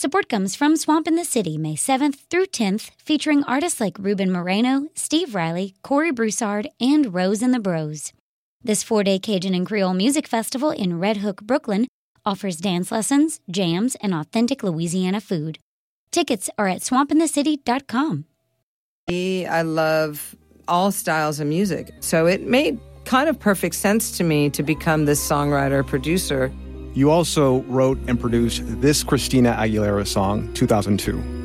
Support comes from Swamp in the City, May 7th through 10th, featuring artists like Ruben Moreno, Steve Riley, Corey Broussard, and Rose and the Bros. This 4-day Cajun and Creole music festival in Red Hook, Brooklyn, offers dance lessons, jams, and authentic Louisiana food. Tickets are at swampinthecity.com. I love all styles of music, so it made kind of perfect sense to me to become this songwriter-producer. You also wrote and produced this Christina Aguilera song, 2002.